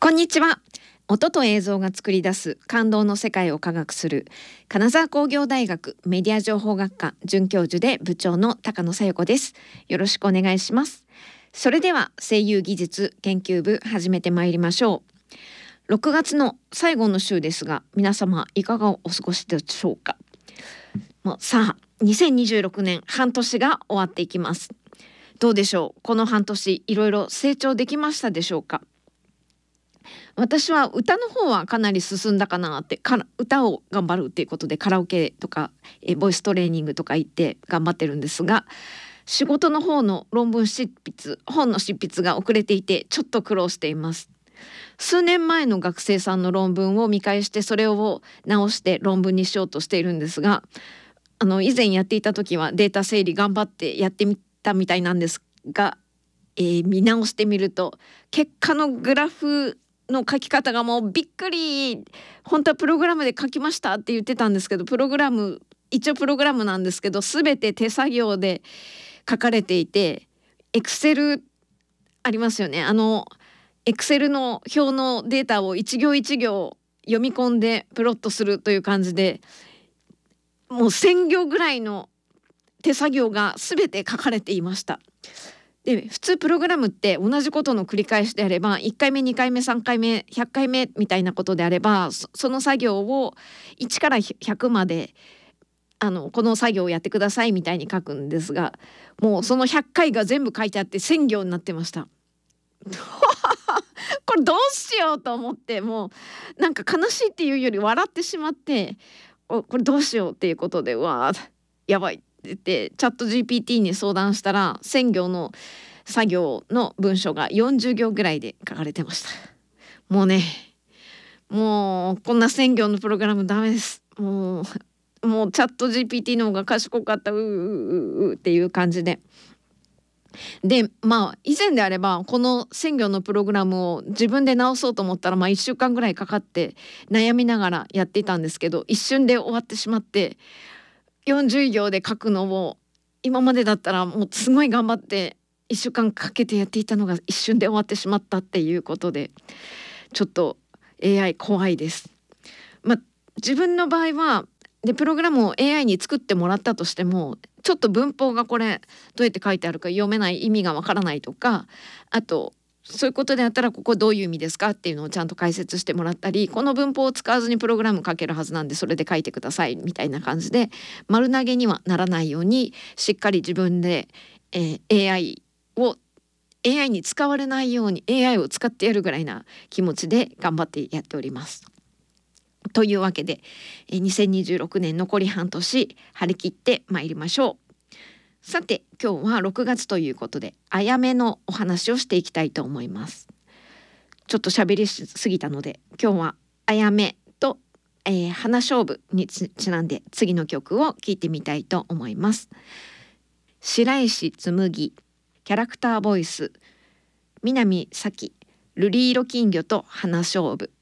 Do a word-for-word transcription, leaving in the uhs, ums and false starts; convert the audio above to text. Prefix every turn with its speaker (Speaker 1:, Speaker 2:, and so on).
Speaker 1: こんにちは。音と映像が作り出す感動の世界を科学する金沢工業大学メディア情報学科准教授で部長の高野紗友子です。よろしくお願いします。それでは声優技術研究部始めてまいりましょう。ろくがつの最後の週ですが、皆様いかがお過ごしでしょうか。もうさあにせんにじゅうろくねん半年が終わっていきます。どうでしょう。この半年いろいろ成長できましたでしょうか。私は歌の方はかなり進んだかなって、か歌を頑張るっていうことでカラオケとかえボイストレーニングとか行って頑張ってるんですが、仕事の方の論文執筆本の執筆が遅れていてちょっと苦労しています。数年前の学生さんの論文を見返してそれを直して論文にしようとしているんですが、あの以前やっていた時はデータ整理頑張ってやってみたみたいなんですが、えー見直してみると結果のグラフの書き方がもうびっくり。本当はプログラムで書きましたって言ってたんですけど、プログラム一応プログラムなんですけど全て手作業で書かれていて、エクセルありますよね。あのエクセルの表のデータを一行一行読み込んでプロットするという感じで、もうせん行ぐらいの手作業が全て書かれていました。で普通プログラムって同じことの繰り返しであればいっかいめにかいめさんかいめひゃっかいめみたいなことであれば そ, その作業をいちからひゃくまであのこの作業をやってくださいみたいに書くんですが、もうそのひゃっかいが全部書いてあってせん行になってました。これどうしようと思って、もうなんか悲しいっていうより笑ってしまって、おこれどうしようっていうことで、うわーやばいって言ってチャット ジーピーティー に相談したらせん行の作業の文章がよんじゅう行ぐらいで書かれてました。もうね、もうこんなせん行のプログラムダメです。もうもうチャット ジーピーティー の方が賢かった、うーうーうーっていう感じで。でまあ以前であればこのせん行のプログラムを自分で直そうと思ったらまあいっしゅうかんぐらいかかって悩みながらやっていたんですけど、一瞬で終わってしまって、よんじゅう行で書くのを今までだったらもうすごい頑張っていっしゅうかんかけてやっていたのが一瞬で終わってしまったっていうことで、ちょっと エーアイ 怖いです。まあ、自分の場合はでプログラムを エーアイ に作ってもらったとしても、ちょっと文法がこれどうやって書いてあるか読めない、意味がわからないとか、あとそういうことであったらここどういう意味ですかっていうのをちゃんと解説してもらったり、この文法を使わずにプログラム書けるはずなんでそれで書いてくださいみたいな感じで丸投げにはならないようにしっかり自分で、えー エーアイ を エーアイ に使われないように エーアイ を使ってやるぐらいな気持ちで頑張ってやっております。というわけでえーにせんにじゅうろくねん残り半年張り切ってまいりましょう。さて今日はろくがつということであやめのお話をしていきたいと思います。ちょっと喋りすぎたので今日はあやめと、えー、花勝負にちなんで次の曲を聴いてみたいと思います。白石紬、キャラクターボイス南咲、瑠璃色金魚と花勝負。